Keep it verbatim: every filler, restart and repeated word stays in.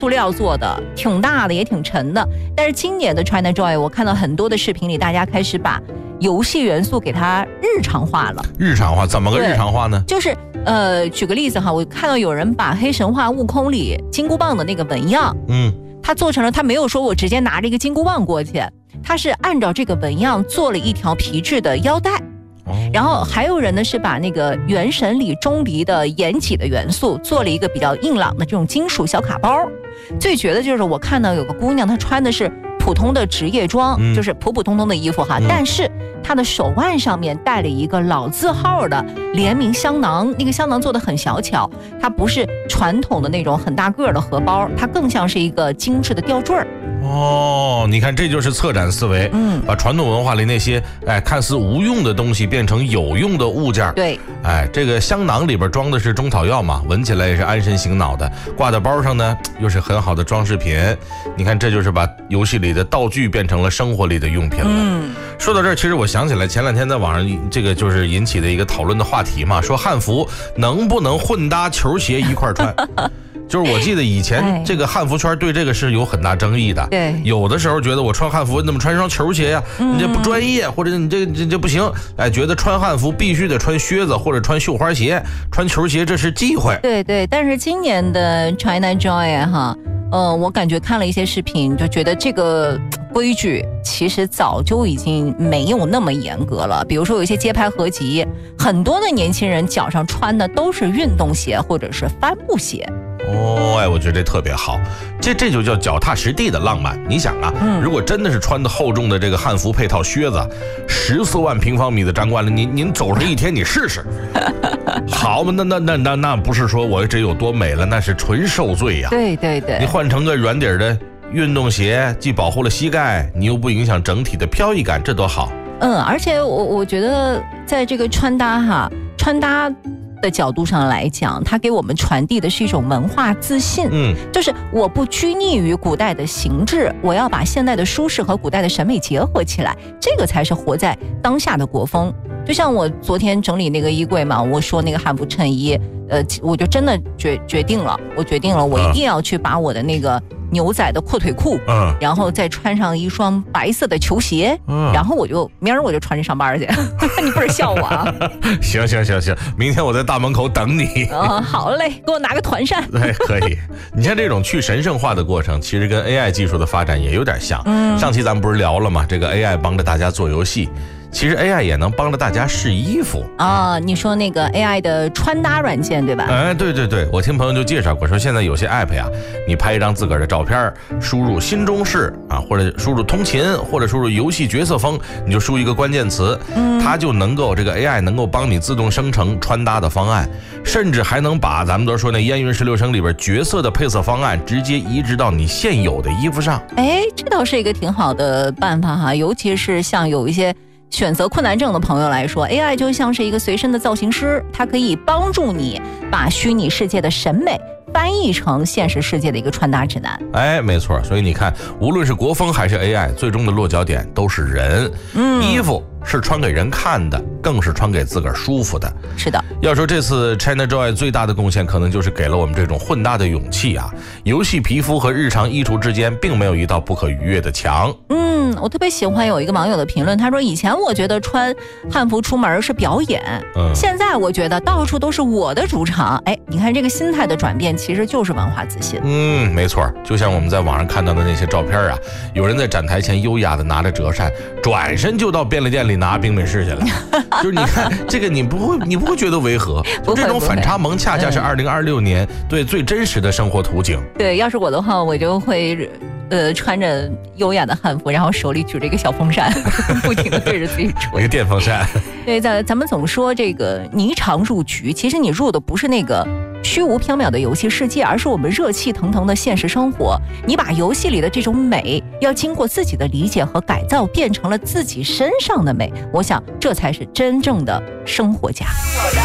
塑料做的，挺大的也挺沉的。但是今年的 ChinaJoy 我看到很多的视频里，大家开始把游戏元素给它日常化了。 日常化怎么个日常化呢？ 就是呃，举个例子哈，我看到有人把黑神话悟空里金箍棒的那个纹样，嗯，他做成了，他没有说我直接拿着一个金箍棒过去，他是按照这个纹样做了一条皮质的腰带。然后还有人呢是把那个原神里钟离的岩脊的元素做了一个比较硬朗的这种金属小卡包。最绝的就是我看到有个姑娘，她穿的是普通的职业装，嗯、就是普普通通的衣服哈，嗯、但是她的手腕上面戴了一个老字号的联名香囊，那个香囊做的很小巧，它不是传统的那种很大个的荷包，它更像是一个精致的吊坠儿。 哦，你看这就是策展思维，嗯，把传统文化里那些哎看似无用的东西变成有用的物件。 对， 哎，这个香囊里边装的是中草药嘛，闻起来也是安神醒脑的，挂在包上呢又是很好的装饰品。你看，这就是把游戏里的道具变成了生活里的用品了。嗯，说到这儿，其实我想起来前两天在网上这个就是引起的一个讨论的话题嘛，说汉服能不能混搭球鞋一块穿。就是我记得以前这个汉服圈对这个是有很大争议的， 对， 有的时候觉得我穿汉服，你怎么穿一双球鞋呀、啊？你这不专业，或者你这这这不行，哎，觉得穿汉服必须得穿靴子或者穿绣花鞋，穿球鞋这是忌讳。 对对，但是今年的 ChinaJoy 哈，呃，我感觉看了一些视频，就觉得这个规矩其实早就已经没有那么严格了。比如说有一些街拍合集，很多的年轻人脚上穿的都是运动鞋或者是帆布鞋。 哦，哎，我觉得这特别好，这这就叫脚踏实地的浪漫。你想啊，嗯、如果真的是穿的厚重的这个汉服配套靴子，十四万平方米的展馆里，您您走上一天，你试试，好嘛？那那那那那不是说我这有多美了，那是纯受罪呀、啊。 对对对， 你换成个软底的运动鞋，既保护了膝盖，你又不影响整体的飘逸感，这多好。 嗯，而且我我觉得在这个穿搭哈，穿搭的角度上来讲，它给我们传递的是一种文化自信。嗯，就是我不拘泥于古代的形制，我要把现代的舒适和古代的审美结合起来，这个才是活在当下的国风。就像我昨天整理那个衣柜嘛，我说那个汉服衬衣，呃，我就真的决决定了，我决定了，我一定要去把我的那个牛仔的阔腿裤，嗯，然后再穿上一双白色的球鞋，嗯，然后我就明儿我就穿着上班去。你不是笑我啊？ 行行行行，明天我在大门口等你。 哦，好嘞，给我拿个团扇。 对，可以。你看这种去神圣化的过程，其实跟 A I 技术的发展也有点像。嗯，上期咱们不是聊了吗？这个 A I 帮着大家做游戏。其实 A I 也能帮着大家试衣服啊、哦！你说那个 A I 的穿搭软件对吧？ 哎，对对对，我听朋友就介绍过，说现在有些 App 呀，你拍一张自个儿的照片，输入新中式啊，或者输入通勤，或者输入游戏角色风，你就输一个关键词，嗯，它就能够这个 A I 能够帮你自动生成穿搭的方案，甚至还能把咱们都说那烟云十六声里边角色的配色方案直接移植到你现有的衣服上。 哎，这倒是一个挺好的办法哈，尤其是像有一些选择困难症的朋友来说， A I 就像是一个随身的造型师，它可以帮助你把虚拟世界的审美翻译成现实世界的一个穿搭指南。 哎，没错，所以你看，无论是国风还是 A I， 最终的落脚点都是人。嗯，衣服是穿给人看的，更是穿给自个儿舒服的。 是的， 要说这次 ChinaJoy 最大的贡献，可能就是给了我们这种混搭的勇气啊。游戏皮肤和日常衣橱之间，并没有一道不可逾越的墙。 嗯，我特别喜欢有一个网友的评论，他说以前我觉得穿汉服出门是表演，嗯，现在我觉得到处都是我的主场。哎，你看这个心态的转变，其实就是文化自信。 嗯，没错，就像我们在网上看到的那些照片啊，有人在展台前优雅的拿着折扇，转身就到便利店里拿冰美式去了。就是你看这个，你不会你不会觉得违和，就这种反差萌恰恰是二零二六年对最真实的生活图景。 对，要是我的话，我就会呃穿着优雅的汉服，然后手里举着一个小风扇，不停的对着自己吹一个电风扇。 对，咱咱们总说这个霓裳入局，其实你入的不是那个虚无缥缈的游戏世界，而是我们热气腾腾的现实生活。你把游戏里的这种美，要经过自己的理解和改造，变成了自己身上的美。我想，这才是真正的生活家。